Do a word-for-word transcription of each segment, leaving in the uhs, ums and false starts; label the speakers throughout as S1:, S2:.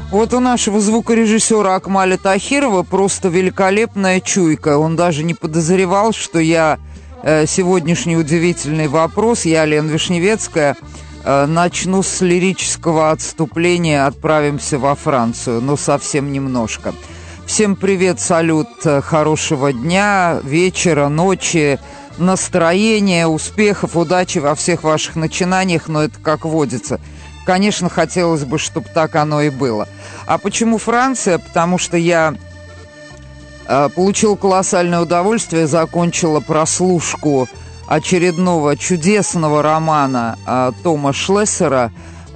S1: Вот у нашего звукорежиссера Акмаля Тахирова просто великолепная чуйка. Он даже не подозревал, что я э, сегодняшний удивительный вопрос, я, Лена Вишневецкая, э, начну с лирического отступления, отправимся во Францию, но совсем немножко. Всем привет, салют, хорошего дня, вечера, ночи, настроения, успехов, удачи во всех ваших начинаниях, но это как водится. Конечно, хотелось бы, чтобы так оно и было. А почему Франция? Потому что я э, получил колоссальное удовольствие, закончила прослушку очередного чудесного романа э, Тома Шлессера.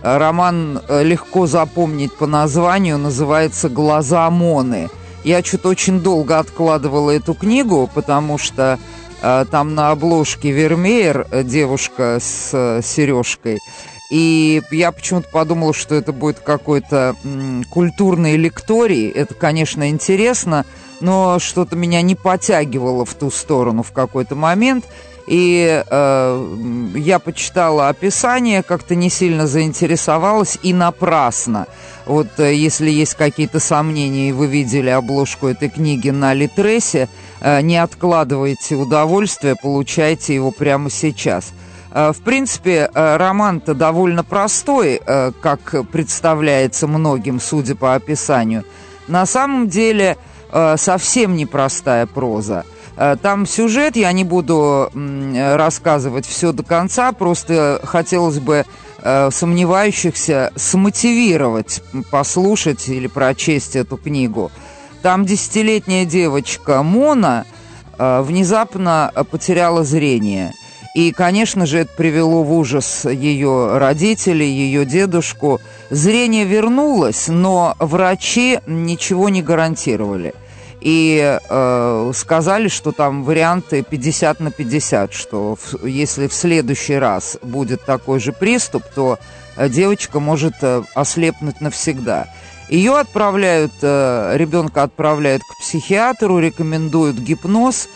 S1: Роман э, легко запомнить по названию, называется «Глаза Моны». Я что-то очень долго откладывала эту книгу, потому что э, там на обложке Вермеер, девушка с э, сережкой. И я почему-то подумала, что это будет какой-то м, культурный лекторий. Это, конечно, интересно, но что-то меня не потягивало в ту сторону в какой-то момент. И э, я почитала описание, как-то не сильно заинтересовалась, и напрасно. Вот э, если есть какие-то сомнения, и вы видели обложку этой книги на Литресе, э, не откладывайте удовольствие, получайте его прямо сейчас. В принципе, роман-то довольно простой, как представляется многим, судя по описанию. На самом деле, совсем непростая проза. Там сюжет, я не буду рассказывать все до конца, просто хотелось бы сомневающихся смотивировать, послушать или прочесть эту книгу. Там десятилетняя девочка Мона внезапно потеряла зрение. И, конечно же, это привело в ужас ее родителей, ее дедушку. Зрение вернулось, но врачи ничего не гарантировали. И э, сказали, что там варианты пятьдесят на пятьдесят, что в, если в следующий раз будет такой же приступ, то девочка может э, ослепнуть навсегда. Ее отправляют, э, ребенка отправляют к психиатру, рекомендуют гипноз.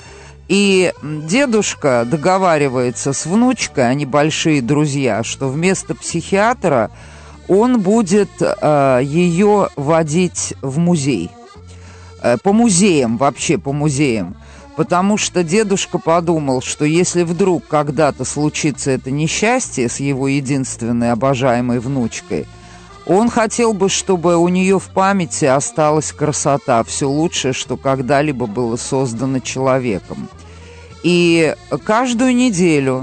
S1: И дедушка договаривается с внучкой, они большие друзья, что вместо психиатра он будет э, ее водить в музей. Э, по музеям, вообще по музеям. Потому что дедушка подумал, что если вдруг когда-то случится это несчастье с его единственной обожаемой внучкой, он хотел бы, чтобы у нее в памяти осталась красота, все лучшее, что когда-либо было создано человеком. И каждую неделю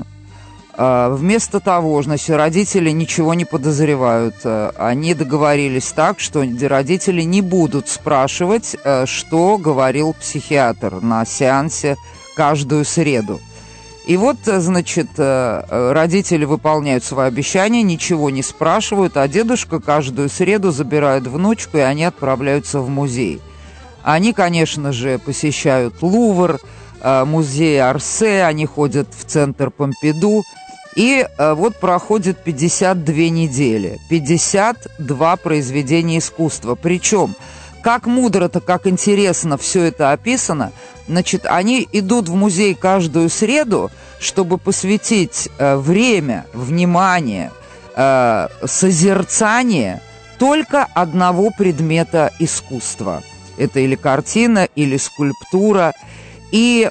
S1: вместо того, значит, родители ничего не подозревают, они договорились так, что родители не будут спрашивать, что говорил психиатр на сеансе каждую среду. И вот, значит, родители выполняют свои обещания, ничего не спрашивают, а дедушка каждую среду забирает внучку, и они отправляются в музей. Они, конечно же, посещают Лувр, музей Орсе, они ходят в центр Помпиду. И вот проходит пятьдесят две недели, пятьдесят два произведения искусства. Причем, как мудро-то, как интересно все это описано. Значит, они идут в музей каждую среду, чтобы посвятить э, время, внимание, э, созерцание только одного предмета искусства. Это или картина, или скульптура. И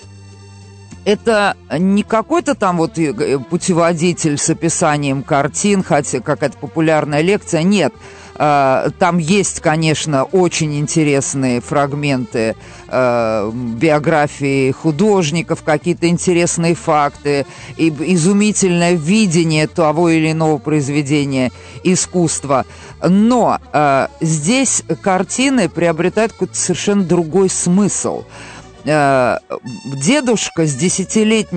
S1: это не какой-то там вот путеводитель с описанием картин, хотя какая-то популярная лекция, нет. Там есть, конечно, очень интересные фрагменты э, биографии художников, какие-то интересные факты, и изумительное видение того или иного произведения искусства. Но э, здесь картины приобретают какой-то совершенно другой смысл. Э, дедушка с десятилетним